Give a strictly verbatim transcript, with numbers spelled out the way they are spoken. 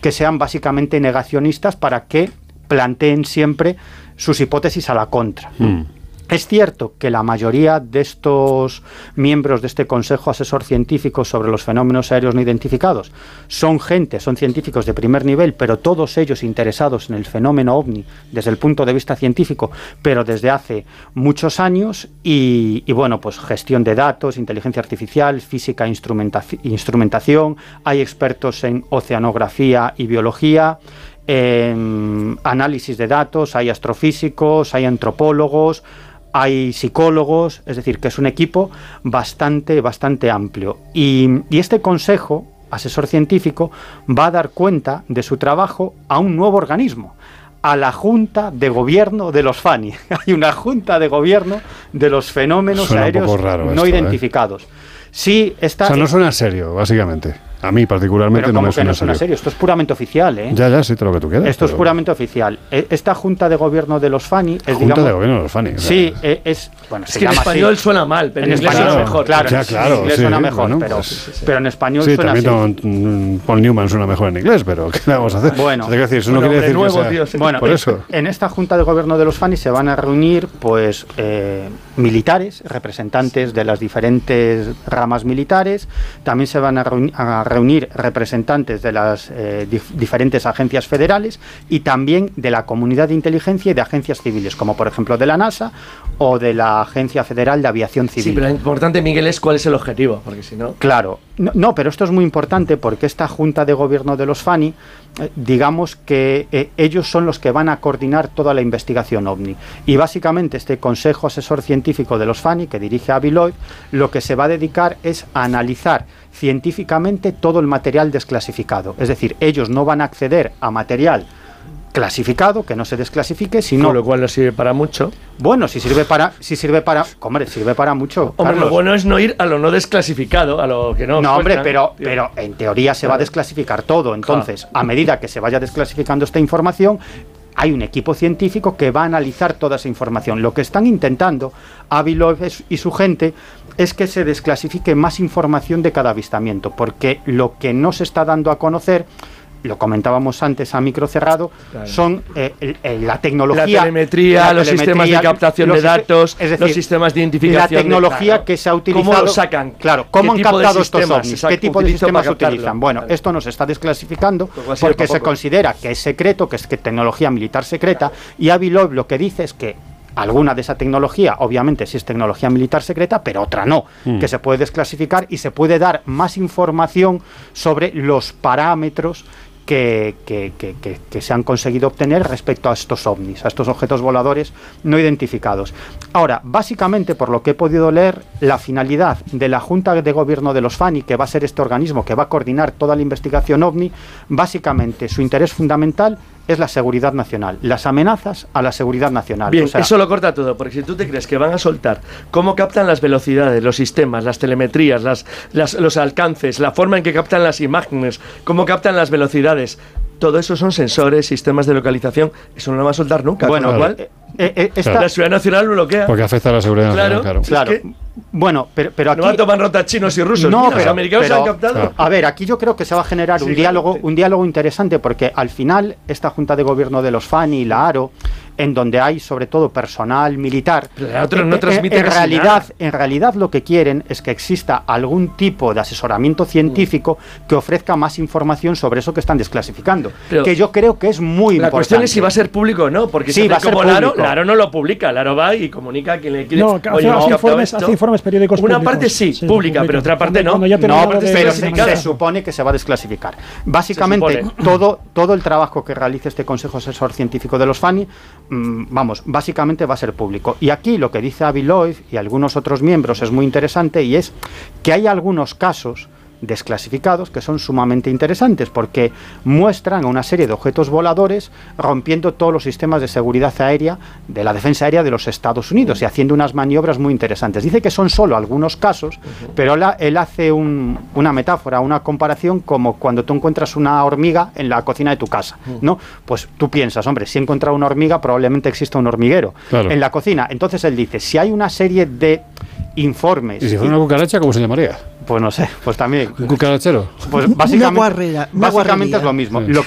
que sean básicamente negacionistas para que planteen siempre sus hipótesis a la contra. Mm. Es cierto que la mayoría de estos miembros de este Consejo Asesor Científico sobre los Fenómenos Aéreos No Identificados son gente, son científicos de primer nivel, pero todos ellos interesados en el fenómeno ovni desde el punto de vista científico, pero desde hace muchos años, y, y bueno, pues gestión de datos, inteligencia artificial, física, instrumenta- instrumentación, hay expertos en oceanografía y biología, en análisis de datos, hay astrofísicos, hay antropólogos, hay psicólogos, es decir, que es un equipo bastante, bastante amplio. Y, y este consejo asesor científico va a dar cuenta de su trabajo a un nuevo organismo, a la Junta de Gobierno de los FANI. Hay una Junta de Gobierno de los Fenómenos Suena Aéreos No esto, Identificados. ¿eh? Sí, está, o sea, no suena serio, básicamente. A mí particularmente no me suena, no suena serio. Esto es puramente oficial, ¿eh? Ya, ya, sí, todo lo que tú quieras. Esto pero... es puramente oficial. Esta Junta de Gobierno de los FANI... Es, Junta digamos, de Gobierno de los FANI. O sea, sí, es... Bueno, es se que en llama español así. suena mal, pero en, en inglés español suena mejor. Claro, ya, claro, en inglés sí, suena mejor, bueno, pero, pues, sí, sí. pero en español sí, suena también así. Don, Paul Newman suena mejor en inglés, pero ¿qué le vamos a hacer? Bueno, o sea, decir, eso bueno, no quiere decir nuevo, que sea... tío, sí. Bueno, por eso. En esta Junta de Gobierno de los FANI se van a reunir, pues, eh, militares, representantes de las diferentes ramas militares, también se van a, reuni- a reunir representantes de las eh, dif- diferentes agencias federales y también de la comunidad de inteligencia y de agencias civiles, como por ejemplo de la NASA o de la Agencia Federal de Aviación Civil. Sí, pero lo importante, Miguel, es cuál es el objetivo, porque si no... Claro, no, no, pero esto es muy importante porque esta Junta de Gobierno de los FANI, eh, digamos que eh, ellos son los que van a coordinar toda la investigación OVNI. Y básicamente este Consejo Asesor Científico de los FANI, que dirige Avi Loeb, lo que se va a dedicar es a analizar científicamente todo el material desclasificado. Es decir, ellos no van a acceder a material clasificado, que no se desclasifique, sino... Con lo cual no sirve para mucho. Bueno, si sirve para... Si sirve para... Hombre, sirve para mucho. Hombre, Carlos. lo bueno es no ir a lo no desclasificado, a lo que no... No, hombre, cuentan, pero, tío. pero en teoría se va a desclasificar todo. Entonces, Claro. a medida que se vaya desclasificando esta información, hay un equipo científico que va a analizar toda esa información. Lo que están intentando Avi Loeb y su gente es que se desclasifique más información de cada avistamiento, porque lo que no se está dando a conocer, lo comentábamos antes a micro cerrado, claro. son eh, el, el, la tecnología... La telemetría, la los telemetría, sistemas de captación de datos, es decir, los sistemas de identificación... La tecnología de, claro, que se ha utilizado... ¿Cómo lo sacan? Claro, ¿cómo han captado estos ovnis? Exacto, ¿Qué tipo de sistemas utilizan? captarlo. Bueno, Vale. esto no se está desclasificando Pues porque se considera que es secreto, que es que tecnología militar secreta, claro. y Avi Loeb lo que dice es que alguna de esa tecnología, obviamente sí es tecnología militar secreta, pero otra no, mm. que se puede desclasificar y se puede dar más información sobre los parámetros Que, que, que, que, que se han conseguido obtener respecto a estos ovnis, a estos objetos voladores no identificados. Ahora, básicamente, por lo que he podido leer, la finalidad de la Junta de Gobierno de los FANI, que va a ser este organismo que va a coordinar toda la investigación ovni, básicamente su interés fundamental es la seguridad nacional, las amenazas a la seguridad nacional. Bien, o sea, eso lo corta todo, porque si tú te crees que van a soltar cómo captan las velocidades, los sistemas, las telemetrías, las, las, los alcances, la forma en que captan las imágenes, cómo captan las velocidades, todo eso son sensores, sistemas de localización, eso no lo va a soltar nunca. Bueno, con lo cual, eh, eh, eh, esta, claro. la seguridad nacional lo bloquea. Porque afecta a la seguridad claro, nacional, claro. claro. Es que bueno, pero, pero aquí... No van a tomar nota chinos y rusos, no, mira, pero, los americanos pero, han captado. Claro. A ver, aquí yo creo que se va a generar sí, un diálogo, claro. un diálogo interesante, porque al final esta Junta de Gobierno de los FANI y la ARO, en donde hay sobre todo personal militar, Pero otro no en, transmite en casi realidad, nada. en realidad lo que quieren es que exista algún tipo de asesoramiento científico que ofrezca más información sobre eso que están desclasificando, Pero que yo creo que es muy la importante. cuestión es si va a ser público o no, porque Sí, si va a ser como Laro, público. Laro no lo publica, Laro va y comunica a quien le quiere. No, hace, Oye, hace, hemos captado informes, esto. hace informes periódicos Una públicos. parte sí, Sí, pública, publica. pero otra parte Cuando- no. cuando ya No, terminado se, de- se- desclasificada. se supone que se va a desclasificar. Básicamente, Se supone. todo, todo el trabajo que realice este Consejo Asesor Científico de los FANI, mmm, vamos, básicamente va a ser público. Y aquí lo que dice Avi Loeb y algunos otros miembros es muy interesante, y es que hay algunos casos desclasificados que son sumamente interesantes porque muestran a una serie de objetos voladores rompiendo todos los sistemas de seguridad aérea de la defensa aérea de los Estados Unidos y haciendo unas maniobras muy interesantes. Dice que son solo algunos casos, uh-huh. pero él, él hace un, una metáfora, una comparación como cuando tú encuentras una hormiga en la cocina de tu casa, uh-huh. ¿no? Pues tú piensas, hombre, si he encontrado una hormiga probablemente exista un hormiguero claro. en la cocina. Entonces él dice, si hay una serie de informes... ¿Y si fuera una cucaracha, cómo se llamaría? Pues no sé, pues también. ¿Un cucarachero? Pues básicamente, una guarrera, una básicamente guarrería. es lo mismo. Sí. Lo